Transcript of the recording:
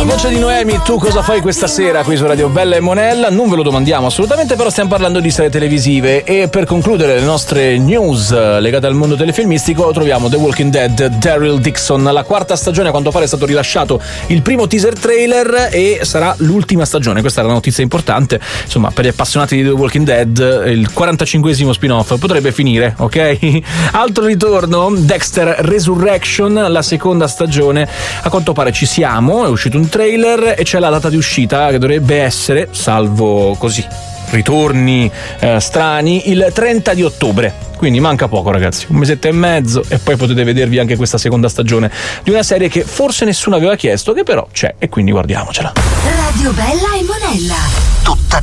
Voce di Noemi, tu cosa fai questa sera qui su Radio Bella e Monella? Non ve lo domandiamo assolutamente, però stiamo parlando di serie televisive e per concludere le nostre news legate al mondo telefilmistico troviamo The Walking Dead, Daryl Dixon. La quarta stagione a quanto pare è stato rilasciato il primo teaser trailer e sarà l'ultima stagione. Questa è la notizia importante, insomma, per gli appassionati di The Walking Dead il 45esimo spin-off potrebbe finire, ok? Altro ritorno, Dexter Resurrection, la seconda stagione. A quanto pare ci siamo, è uscito un trailer e c'è la data di uscita che dovrebbe essere, salvo così ritorni strani, il 30 di ottobre. Quindi manca poco, ragazzi, un mesetto e mezzo e poi potete vedervi anche questa seconda stagione di una serie che forse nessuno aveva chiesto, che però c'è, e quindi guardiamocela. Radio Bella e Monella. Tutta